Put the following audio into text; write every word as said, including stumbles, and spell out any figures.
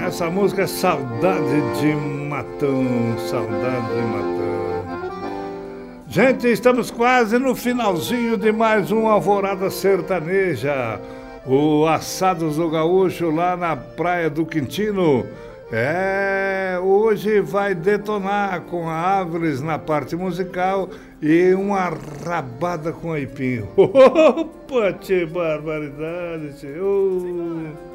Essa música é Saudade de Matão, Saudade de Matão. Gente, estamos quase no finalzinho de mais um Alvorada Sertaneja. O Assados do Gaúcho lá na Praia do Quintino. É, hoje vai detonar com a Árvores na parte musical e uma rabada com aipim. Opa, que barbaridade, tio.